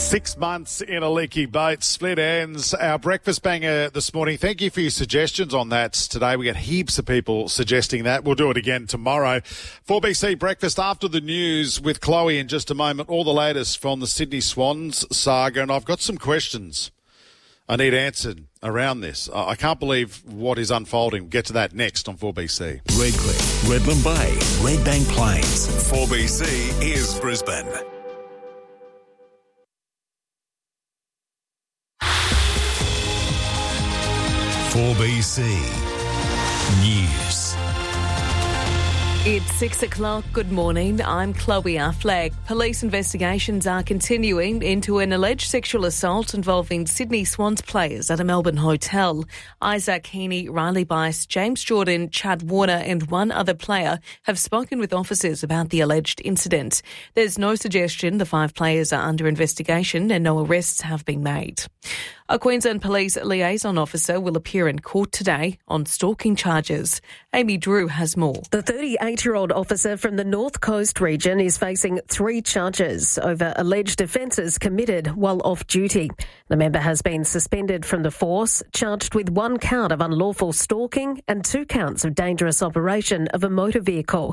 6 months in a leaky boat, split ends. Our breakfast banger this morning. Thank you for your suggestions on that today. We get heaps of people suggesting that. We'll do it again tomorrow. 4BC breakfast after the news with Chloe in just a moment. All the latest from the Sydney Swans saga, and I've got some questions I need answered around this. I can't believe what is unfolding. We'll get to that next on 4BC. Redcliffe, Redland Bay, Redbank Plains. 4BC is Brisbane. 4BC News. It's 6 o'clock. Good morning. I'm Chloe Affleck. Police investigations are continuing into an alleged sexual assault involving Sydney Swans players at a Melbourne hotel. Isaac Heaney, Riley Bice, James Jordan, Chad Warner and one other player have spoken with officers about the alleged incident. There's no suggestion the 5 players are under investigation and no arrests have been made. A Queensland Police liaison officer will appear in court today on stalking charges. Amy Drew has more. The 38-year-old officer from the North Coast region is facing 3 charges over alleged offences committed while off duty. The member has been suspended from the force, charged with 1 count of unlawful stalking and 2 counts of dangerous operation of a motor vehicle.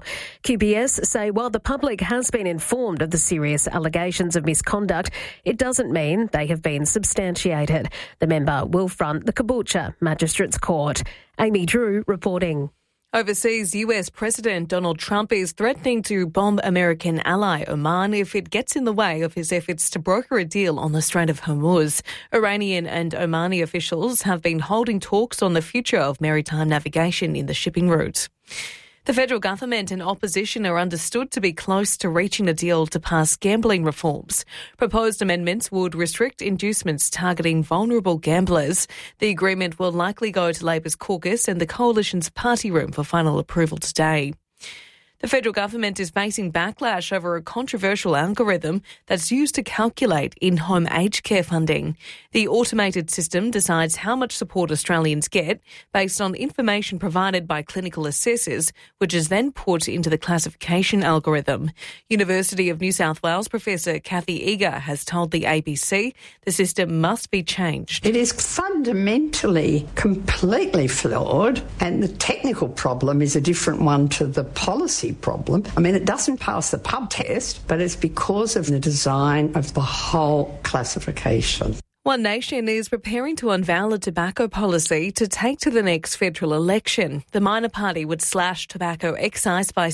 QPS say while the public has been informed of the serious allegations of misconduct, it doesn't mean they have been substantiated. The member will front the Caboolture Magistrates Court. Amy Drew reporting. Overseas, US President Donald Trump is threatening to bomb American ally Oman if it gets in the way of his efforts to broker a deal on the Strait of Hormuz. Iranian and Omani officials have been holding talks on the future of maritime navigation in the shipping route. The federal government and opposition are understood to be close to reaching a deal to pass gambling reforms. Proposed amendments would restrict inducements targeting vulnerable gamblers. The agreement will likely go to Labor's caucus and the coalition's party room for final approval today. The federal government is facing backlash over a controversial algorithm that's used to calculate in-home aged care funding. The automated system decides how much support Australians get based on information provided by clinical assessors, which is then put into the classification algorithm. University of New South Wales Professor Kathy Eager has told the ABC the system must be changed. It is fundamentally completely flawed, and the technical problem is a different one to the policy problem. I mean, it doesn't pass the pub test, but it's because of the design of the whole classification. One Nation is preparing to unveil a tobacco policy to take to the next federal election. The minor party would slash tobacco excise by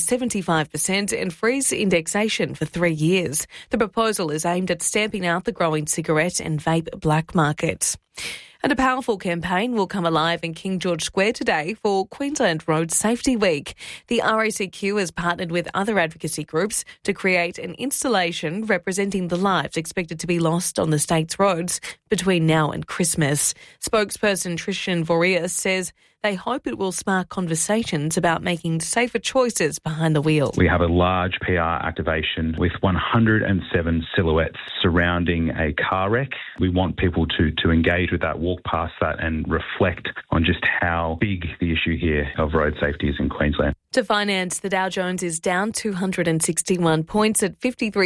75% and freeze indexation for 3 years. The proposal is aimed at stamping out the growing cigarette and vape black market. And a powerful campaign will come alive in King George Square today for Queensland Road Safety Week. The RACQ has partnered with other advocacy groups to create an installation representing the lives expected to be lost on the state's roads between now and Christmas. Spokesperson Trishan Voria says they hope it will spark conversations about making safer choices behind the wheel. We have a large PR activation with 107 silhouettes surrounding a car wreck. We want people to engage with that, walk past that and reflect on just how big the issue here of road safety is in Queensland. To finance, the Dow Jones is down 261 points at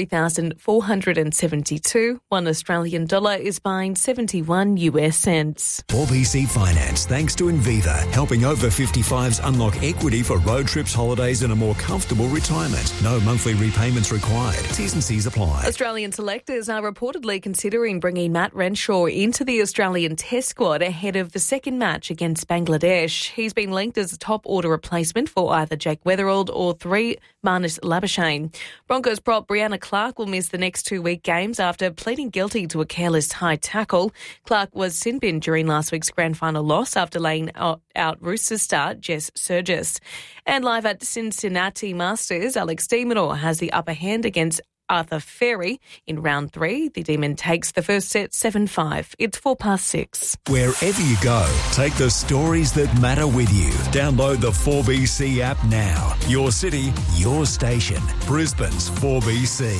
53,472. $1 Australian dollar is buying 71 US cents. 4BC Finance, thanks to Inviva, helping over 55s unlock equity for road trips, holidays and a more comfortable retirement. No monthly repayments required. T's and C's apply. Australian selectors are reportedly considering bringing Matt Renshaw into the Australian Test squad ahead of the second match against Bangladesh. He's been linked as a top order replacement for either Jake Weatherald or 3 Marnus Labuschagne. Broncos prop Brianna Clark will miss the next 2-week games after pleading guilty to a careless high tackle. Clark was sin-binned during last week's grand final loss after laying out Roosters star Jess Surgis. And live at Cincinnati Masters, Alex de Minaur has the upper hand against Arthur Ferry in round 3. The Demon takes the first set 7-5. It's 6:04. Wherever you go, take the stories that matter with you. Download the 4BC app now. Your city, your station. Brisbane's 4BC.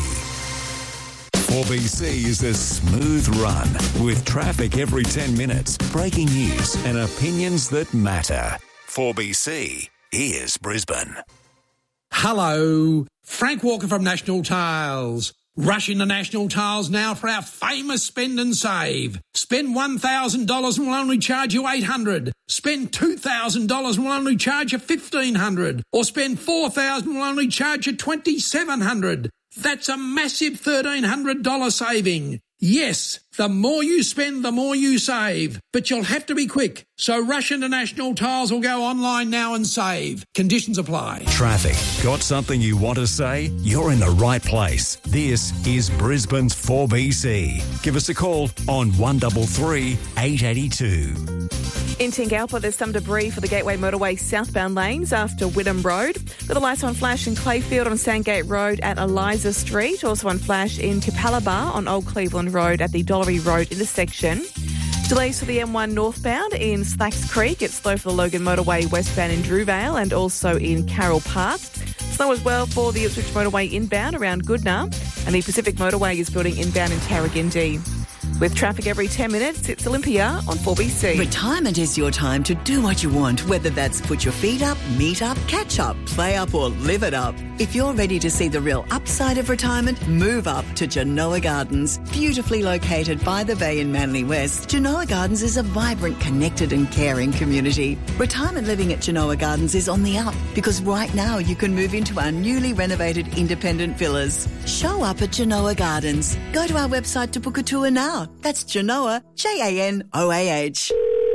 4BC is a smooth run with traffic every 10 minutes, breaking news and opinions that matter. 4BC, here's Brisbane. Hello, Frank Walker from National Tiles. Rush into National Tiles now for our famous spend and save. Spend $1,000 and we'll only charge you $800. Spend $2,000 and we'll only charge you $1,500. Or spend $4,000 and we'll only charge you $2,700. That's a massive $1,300 saving. Yes, the more you spend, the more you save. But you'll have to be quick. So rush into National Tiles or go online now and save. Conditions apply. Traffic. Got something you want to say? You're in the right place. This is Brisbane's 4BC. Give us a call on 133 882. In Tingalpa, there's some debris for the Gateway Motorway southbound lanes after Whittam Road. Got the lights on flash in Clayfield on Sandgate Road at Eliza Street. Also on flash in Tipalaba on Old Cleveland Road at the Dollery Road intersection. Delays for the M1 northbound in Slacks Creek. It's slow for the Logan Motorway westbound in Drewvale and also in Carroll Park. Slow as well for the Ipswich Motorway inbound around Goodna. And the Pacific Motorway is building inbound in Tarragindi. With traffic every 10 minutes, it's Olympia on 4BC. Retirement is your time to do what you want, whether that's put your feet up, meet up, catch up, play up or live it up. If you're ready to see the real upside of retirement, move up to Genoa Gardens. Beautifully located by the bay in Manly West, Genoa Gardens is a vibrant, connected and caring community. Retirement living at Genoa Gardens is on the up because right now you can move into our newly renovated independent villas. Show up at Genoa Gardens. Go to our website to book a tour now. That's Genoa, Janoah.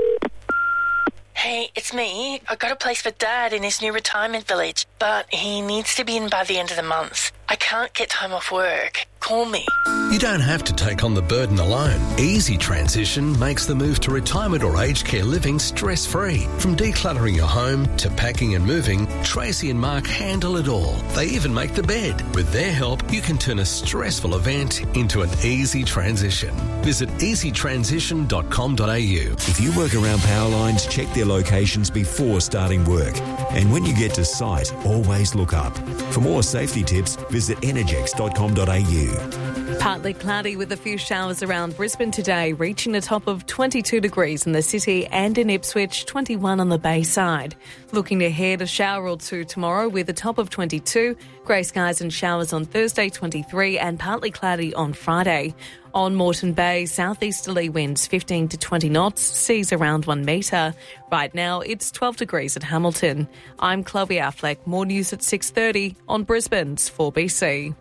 Hey, it's me. I got a place for Dad in his new retirement village, but he needs to be in by the end of the month. I can't get time off work. Call me. You don't have to take on the burden alone. Easy Transition makes the move to retirement or aged care living stress-free. From decluttering your home to packing and moving, Tracy and Mark handle it all. They even make the bed. With their help, you can turn a stressful event into an easy transition. Visit easytransition.com.au. If you work around power lines, check their locations before starting work. And when you get to site, always look up. For more safety tips, visit energex.com.au. Partly cloudy with a few showers around Brisbane today, reaching a top of 22 degrees in the city and in Ipswich, 21 on the bay side. Looking ahead, a shower or two tomorrow with a top of 22, grey skies and showers on Thursday, 23, and partly cloudy on Friday. On Moreton Bay, southeasterly winds 15 to 20 knots, seas around 1 metre. Right now, it's 12 degrees at Hamilton. I'm Chloe Affleck. More news at 6:30 on Brisbane's 4BC.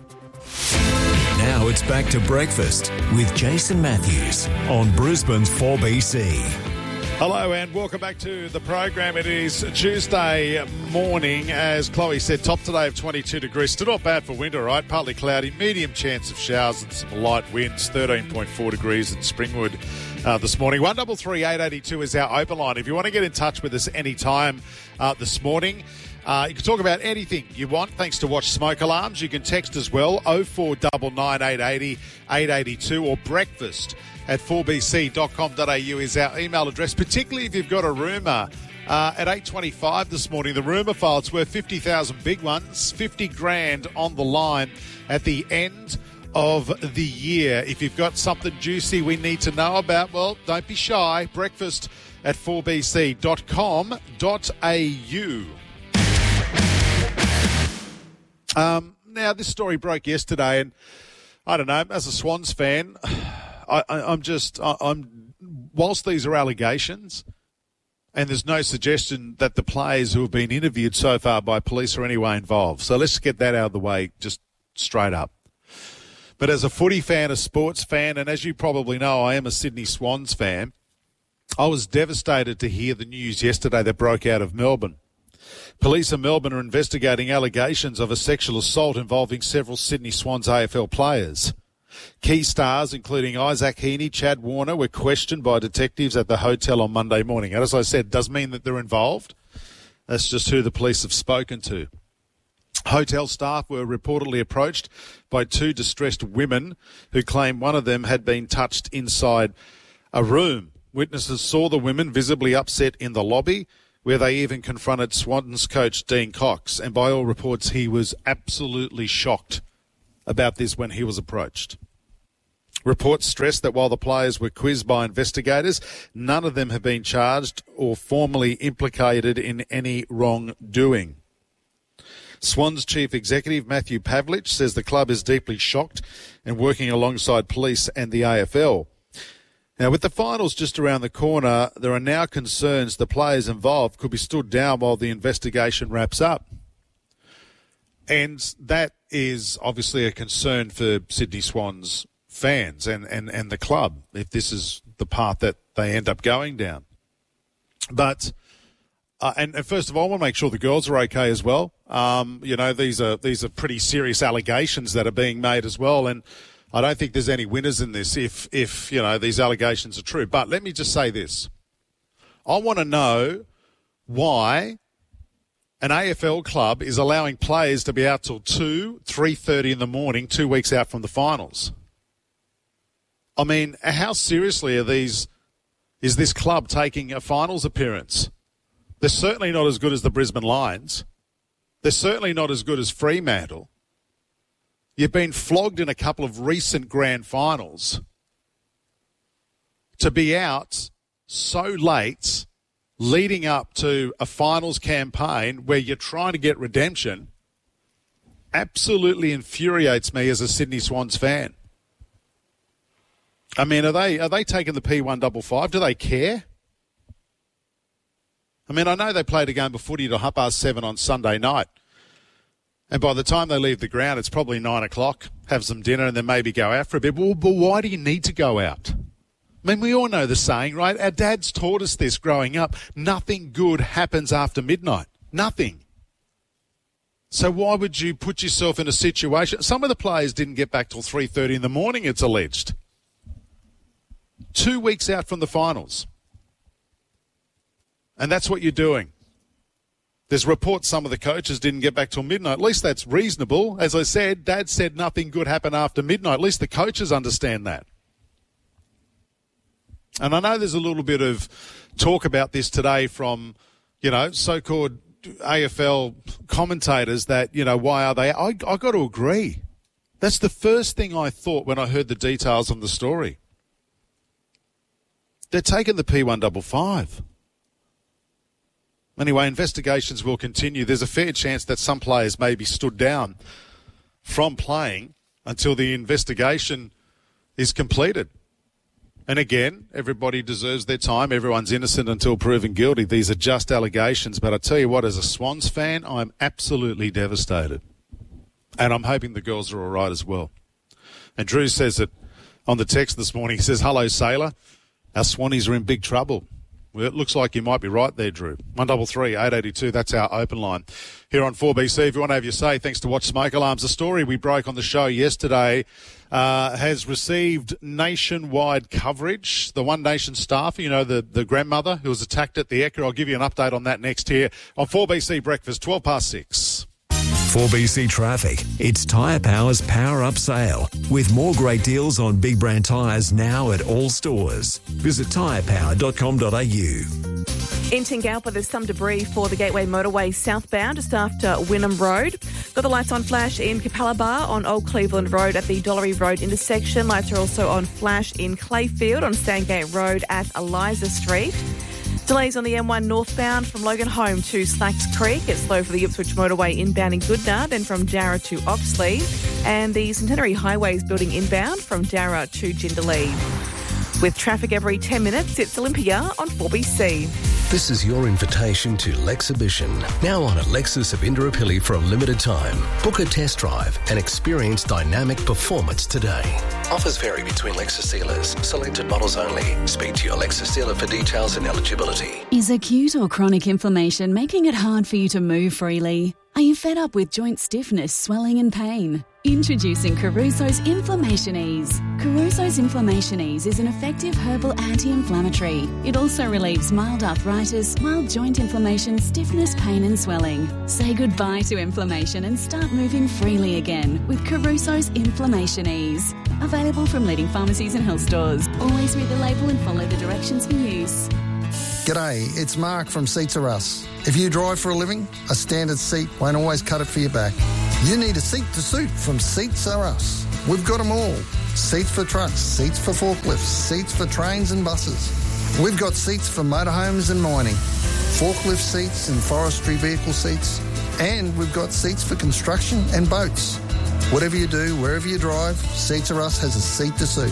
Now it's back to breakfast with Jason Matthews on Brisbane's 4BC. Hello and welcome back to the program. It is Tuesday morning. As Chloe said, top today of 22 degrees. Still not bad for winter, right? Partly cloudy, medium chance of showers and some light winds. 13.4 degrees in Springwood this morning. 133 882 is our open line. If you want to get in touch with us anytime this morning, you can talk about anything you want thanks to Watch Smoke Alarms. You can text as well, 0499 880 882 or breakfast at 4bc.com.au is our email address, particularly if you've got a rumour. At 8:25 this morning, the rumour file, it's worth 50,000 big ones, 50 grand on the line at the end of the year. If you've got something juicy we need to know about, well, don't be shy. Breakfast at 4bc.com.au. Now, this story broke yesterday, and I don't know, as a Swans fan, I'm whilst these are allegations, and there's no suggestion that the players who have been interviewed so far by police are anyway involved. So let's get that out of the way just straight up. But as a footy fan, a sports fan, and as you probably know, I am a Sydney Swans fan, I was devastated to hear the news yesterday that broke out of Melbourne. Police in Melbourne are investigating allegations of a sexual assault involving several Sydney Swans AFL players. Key stars, including Isaac Heaney, Chad Warner, were questioned by detectives at the hotel on Monday morning. And as I said, doesn't mean that they're involved. That's just who the police have spoken to. Hotel staff were reportedly approached by two distressed women who claimed one of them had been touched inside a room. Witnesses saw the women visibly upset in the lobby, where they even confronted Swans coach Dean Cox. And by all reports, he was absolutely shocked about this when he was approached. Reports stress that while the players were quizzed by investigators, none of them have been charged or formally implicated in any wrongdoing. Swans Chief Executive Matthew Pavlich says the club is deeply shocked and working alongside police and the AFL. Now, with the finals just around the corner, there are now concerns the players involved could be stood down while the investigation wraps up. And that is obviously a concern for Sydney Swans fans and the club, if this is the path that they end up going down. But, and first of all, I want to make sure the girls are okay as well. These are pretty serious allegations that are being made as well, and I don't think there's any winners in this if these allegations are true. But let me just say this. I want to know why an AFL club is allowing players to be out till 3:30 in the morning, 2 weeks out from the finals. I mean, how seriously is this club taking a finals appearance? They're certainly not as good as the Brisbane Lions. They're certainly not as good as Fremantle. You've been flogged in a couple of recent grand finals. To be out so late, leading up to a finals campaign where you're trying to get redemption, absolutely infuriates me as a Sydney Swans fan. I mean, are they taking the P155? Do they care? I mean, I know they played a game of footy till 7:30 on Sunday night. And by the time they leave the ground, it's probably 9 o'clock, have some dinner, and then maybe go out for a bit. Well, but why do you need to go out? I mean, we all know the saying, right? Our dads taught us this growing up. Nothing good happens after midnight. Nothing. So why would you put yourself in a situation? Some of the players didn't get back till 3:30 in the morning, it's alleged. 2 weeks out from the finals. And that's what you're doing. There's reports some of the coaches didn't get back till midnight. At least that's reasonable. As I said, Dad said nothing good happened after midnight. At least the coaches understand that. And I know there's a little bit of talk about this today from, so-called AFL commentators that, why are they? I got to agree. That's the first thing I thought when I heard the details on the story. They're taking the P155. Anyway, investigations will continue. There's a fair chance that some players may be stood down from playing until the investigation is completed. And again, everybody deserves their time. Everyone's innocent until proven guilty. These are just allegations. But I tell you what, as a Swans fan, I'm absolutely devastated. And I'm hoping the girls are all right as well. And Drew says it on the text this morning. He says, "Hello, Sailor. Our Swannies are in big trouble." Well, it looks like you might be right there, Drew. 133 882, that's our open line. Here on 4BC, if you want to have your say, thanks to Watch Smoke Alarms. A story we broke on the show yesterday has received nationwide coverage. The One Nation staffer, the grandmother who was attacked at the Ekka. I'll give you an update on that next here on 4BC Breakfast, 6:12. 4BC Traffic. It's Tyre Power's Power Up Sale, with more great deals on big brand tyres now at all stores. Visit tyrepower.com.au. In Tingalpa, there's some debris for the Gateway Motorway southbound just after Wynnum Road. Got the lights on flash in Capalaba on Old Cleveland Road at the Dollery Road intersection. Lights are also on flash in Clayfield on Sandgate Road at Eliza Street. Delays on the M1 northbound from Logan Home to Slacks Creek. It's slow for the Ipswich Motorway inbound in Goodna, then from Darra to Oxley. And the Centenary Highways building inbound from Darra to Jindalee. With traffic every 10 minutes, it's Olympia on 4BC. This is your invitation to Lexhibition, now on at Lexus of Indooroopilly for a limited time. Book a test drive and experience dynamic performance today. Offers vary between Lexus dealers. Selected models only. Speak to your Lexus dealer for details and eligibility. Is acute or chronic inflammation making it hard for you to move freely? Are you fed up with joint stiffness, swelling and pain? Introducing Caruso's Inflammation Ease. Caruso's Inflammation Ease is an effective herbal anti-inflammatory. It also relieves mild arthritis, mild joint inflammation, stiffness, pain and swelling. Say goodbye to inflammation and start moving freely again with Caruso's Inflammation Ease. Available from leading pharmacies and health stores. Always read the label and follow the directions for use. G'day, it's Mark from Seats Are Us. If you drive for a living, a standard seat won't always cut it for your back. You need a seat to suit from Seats Are Us. We've got them all. Seats for trucks, seats for forklifts, seats for trains and buses. We've got seats for motorhomes and mining, forklift seats and forestry vehicle seats. And we've got seats for construction and boats. Whatever you do, wherever you drive, Seats R Us has a seat to suit.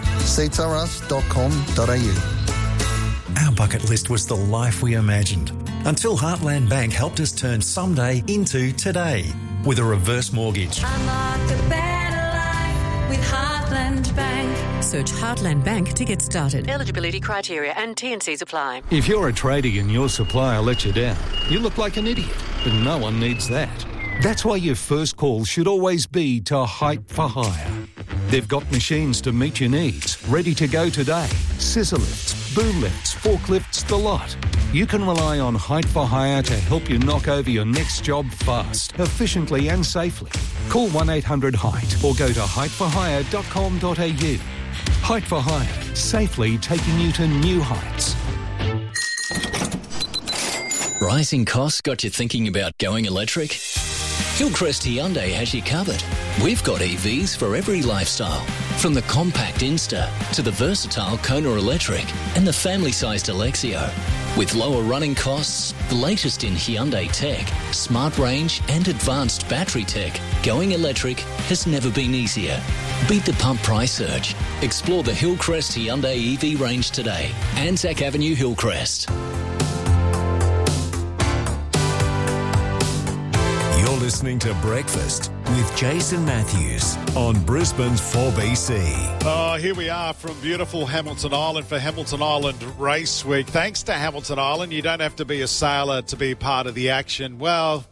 seatsrus.com.au. Our bucket list was the life we imagined until Heartland Bank helped us turn someday into today with a reverse mortgage. Unlock a better life with Heartland Bank. Search Heartland Bank to get started. Eligibility criteria and T&Cs apply. If you're a tradie and your supplier lets you down, you look like an idiot, but no one needs that. That's why your first call should always be to Height for Hire. They've got machines to meet your needs, ready to go today. Scissor lifts, boom lifts, forklifts, the lot. You can rely on Height for Hire to help you knock over your next job fast, efficiently and safely. Call 1-800-HEIGHT or go to heightforhire.com.au. Height for Hire, safely taking you to new heights. Rising costs got you thinking about going electric? Hillcrest Hyundai has you covered. We've got EVs for every lifestyle, from the compact Insta to the versatile Kona Electric and the family-sized Alexio. With lower running costs, the latest in Hyundai tech, smart range and advanced battery tech, going electric has never been easier. Beat the pump price surge. Explore the Hillcrest Hyundai EV range today. Anzac Avenue, Hillcrest. You're listening to Breakfast with Jason Matthews on Brisbane's 4BC. Oh, here we are from beautiful Hamilton Island for Hamilton Island Race Week. Thanks to Hamilton Island, you don't have to be a sailor to be part of the action. Well,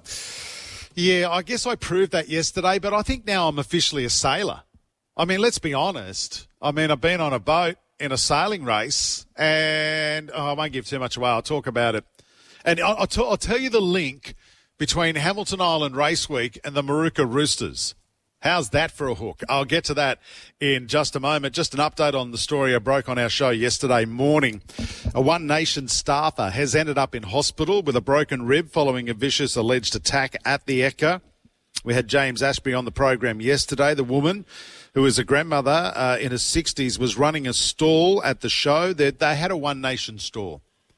yeah, I guess I proved that yesterday, but I think now I'm officially a sailor. I mean, let's be honest. I mean, I've been on a boat in a sailing race, and I won't give too much away. I'll talk about it. And I'll tell you the link between Hamilton Island Race Week and the Maruka Roosters. How's that for a hook? I'll get to that in just a moment. Just an update on the story I broke on our show yesterday morning. A One Nation staffer has ended up in hospital with a broken rib following a vicious alleged attack at the Ekka. We had James Ashby on the program yesterday. The woman, who is a grandmother in her 60s, was running a stall at the show. They had a One Nation stall.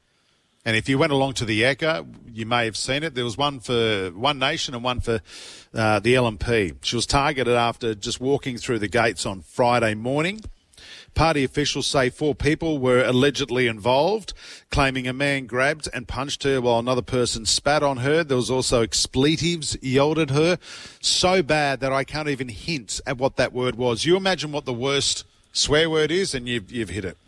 And if you went along to the Ekka, you may have seen it. There was one for One Nation and one for the LNP. She was targeted after just walking through the gates on Friday morning. Party officials say 4 people were allegedly involved, claiming a man grabbed and punched her while another person spat on her. There was also expletives yelled at her. So bad that I can't even hint at what that word was. You imagine what the worst swear word is, and you've hit it.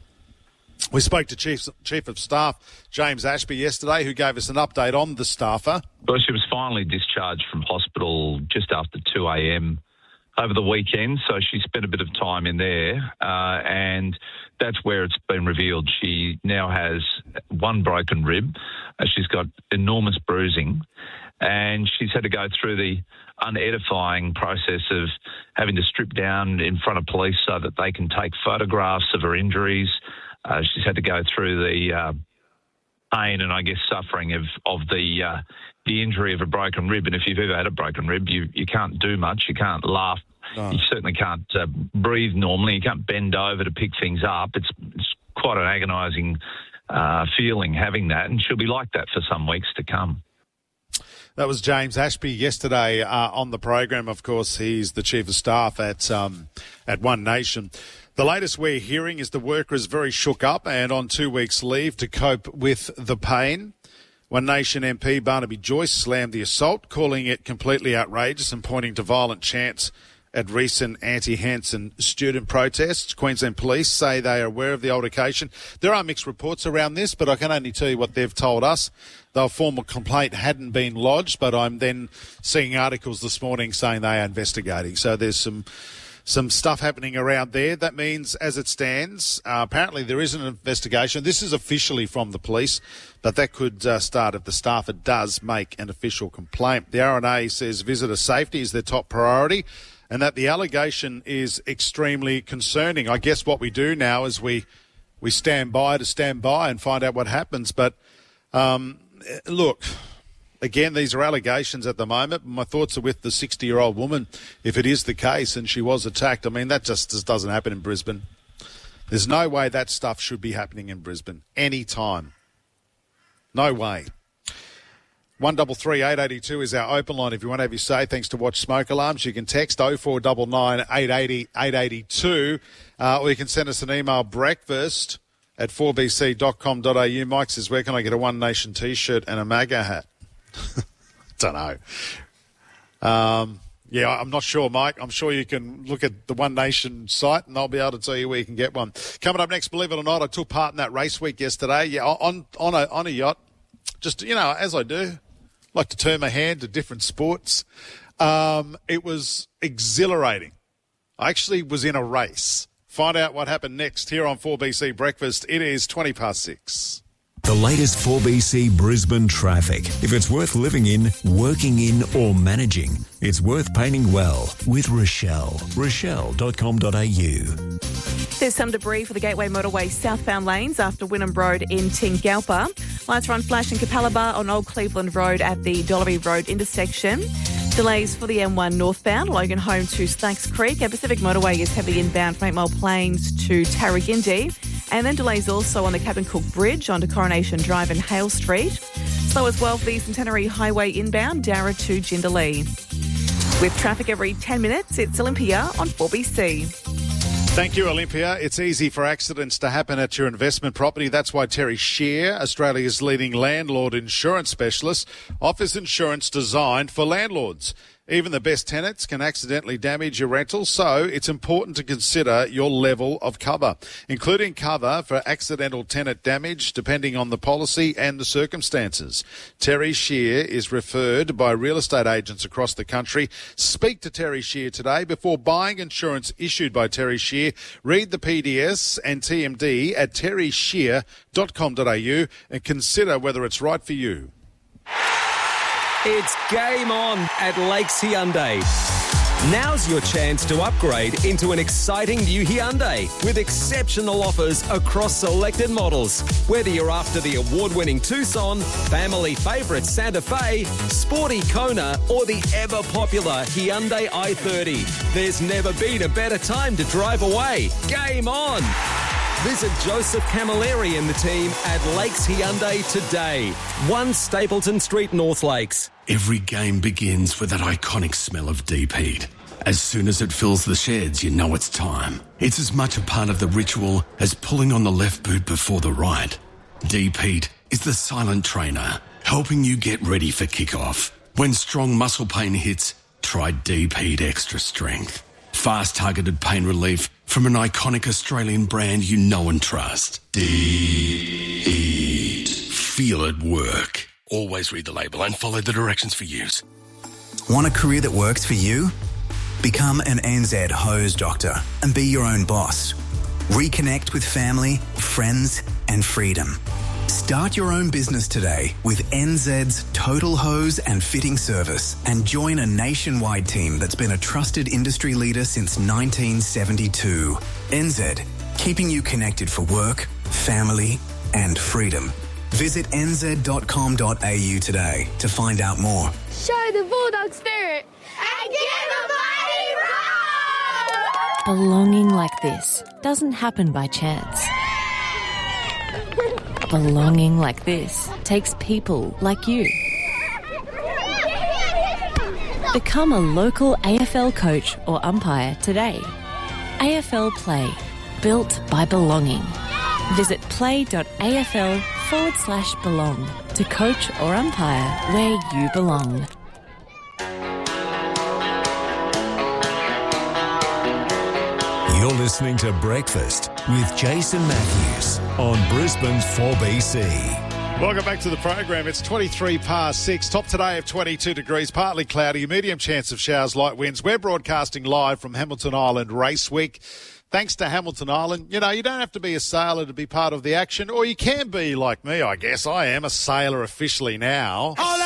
We spoke to Chief of Staff James Ashby yesterday, who gave us an update on the staffer. Well, she was finally discharged from hospital just after 2 a.m. over the weekend, so she spent a bit of time in there, and that's where it's been revealed. She now has one broken rib. She's got enormous bruising, and she's had to go through the unedifying process of having to strip down in front of police so that they can take photographs of her injuries. She's had to go through the pain and, I guess, suffering of the injury of a broken rib. And if you've ever had a broken rib, you can't do much. You can't laugh. No. You certainly can't breathe normally. You can't bend over to pick things up. It's quite an agonising feeling having that, and she'll be like that for some weeks to come. That was James Ashby yesterday on the program. Of course, he's the Chief of Staff at One Nation. The latest we're hearing is the worker is very shook up and on 2 weeks' leave to cope with the pain. One Nation MP Barnaby Joyce slammed the assault, calling it completely outrageous and pointing to violent chants at recent anti-Hanson student protests. Queensland Police say they are aware of the altercation. There are mixed reports around this, but I can only tell you what they've told us. The formal complaint hadn't been lodged, but I'm then seeing articles this morning saying they are investigating. So there's some stuff happening around there. That means, as it stands, apparently there is an investigation. This is officially from the police, but that could start if the staffer does make an official complaint. The RNA says visitor safety is their top priority and that the allegation is extremely concerning. I guess what we do now is we stand by and find out what happens. But, look... Again, these are allegations at the moment. My thoughts are with the 60-year-old woman, if it is the case and she was attacked. I mean, that just doesn't happen in Brisbane. There's no way that stuff should be happening in Brisbane any time. No way. 133 882 is our open line if you want to have your say. Thanks to Watch Smoke Alarms. You can text 0499 880 882 or you can send us an email, breakfast at 4bc.com.au. Mike says, where can I get a One Nation T-shirt and a MAGA hat? Don't know. Yeah, I'm not sure, Mike. I'm sure you can look at the One Nation site and I'll be able to tell you where you can get one. Coming up next, believe it or not, I took part in that race week yesterday. Yeah, on a yacht. Just, as I do, like to turn my hand to different sports. It was exhilarating. I actually was in a race. Find out what happened next here on 4BC Breakfast. It is 6:20. The latest 4BC Brisbane traffic. If it's worth living in, working in or managing, it's worth painting well with Rochelle. Rochelle.com.au. There's some debris for the Gateway Motorway southbound lanes after Wynnum Road in Tingalpa. Lights are on flash in Capalaba on Old Cleveland Road at the Dollery Road intersection. Delays for the M1 northbound, Logan Home to Snakes Creek. And Pacific Motorway is heavily inbound from 8 Mile Plains to Tarragindi. And then delays also on the Captain Cook Bridge onto Coronation Drive and Hale Street. Slow as well for the Centenary Highway inbound, Darra to Jindalee. With traffic every 10 minutes, it's Olympia on 4BC. Thank you, Olympia. It's easy for accidents to happen at your investment property. That's why Terry Shear, Australia's leading landlord insurance specialist, offers insurance designed for landlords. Even the best tenants can accidentally damage your rental, so it's important to consider your level of cover, including cover for accidental tenant damage, depending on the policy and the circumstances. Terry Shear is referred by real estate agents across the country. Speak to Terry Shear today before buying insurance issued by Terry Shear. Read the PDS and TMD at terryshear.com.au and consider whether it's right for you. It's game on at Lakes Hyundai. Now's your chance to upgrade into an exciting new Hyundai with exceptional offers across selected models. Whether you're after the award-winning Tucson, family favourite Santa Fe, sporty Kona or the ever-popular Hyundai i30, there's never been a better time to drive away. Game on! Visit Joseph Camilleri and the team at Lakes Hyundai today. 1 Stapleton Street, North Lakes. Every game begins with that iconic smell of deep heat. As soon as it fills the sheds, you know it's time. It's as much a part of the ritual as pulling on the left boot before the right. Deep heat is the silent trainer, helping you get ready for kickoff. When strong muscle pain hits, try Deep Heat Extra Strength. Fast targeted pain relief from an iconic Australian brand you know and trust. Deep Heat. Feel it work. Always read the label and follow the directions for use. Want a career that works for you? Become an NZ hose doctor and be your own boss. Reconnect with family, friends and freedom. Start your own business today with NZ's Total Hose and Fitting Service and join a nationwide team that's been a trusted industry leader since 1972. NZ, keeping you connected for work, family and freedom. Visit nz.com.au today to find out more. Show the Bulldog spirit and give a mighty roar! Belonging like this doesn't happen by chance. Belonging like this takes people like you. Become a local AFL coach or umpire today. AFL Play, built by belonging. Visit play.afl/belong to coach or umpire where you belong. You're listening to Breakfast with Jason Matthews on Brisbane's 4BC. Welcome back to the program. It's 6:23. Top today of 22 degrees, partly cloudy, medium chance of showers, light winds. We're broadcasting live from Hamilton Island Race Week. Thanks to Hamilton Island. You know, you don't have to be a sailor to be part of the action, or you can be like me, I guess. I am a sailor officially now.